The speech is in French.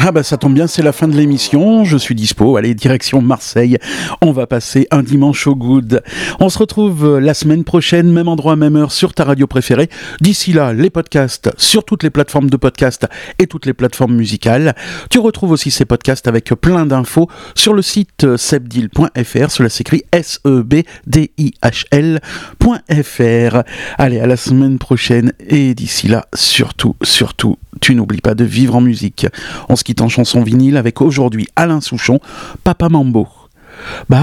Ah bah ça tombe bien, c'est la fin de l'émission, je suis dispo, allez, direction Marseille, on va passer un dimanche au good. On se retrouve la semaine prochaine, même endroit, même heure, sur ta radio préférée. D'ici là, les podcasts sur toutes les plateformes de podcast et toutes les plateformes musicales. Tu retrouves aussi ces podcasts avec plein d'infos sur le site sebdil.fr, cela s'écrit sebdihl.fr. Allez, à la semaine prochaine, et d'ici là, surtout, tu n'oublies pas de vivre en musique. On se quitte en chanson vinyle avec aujourd'hui Alain Souchon, Papa Mambo. Bye.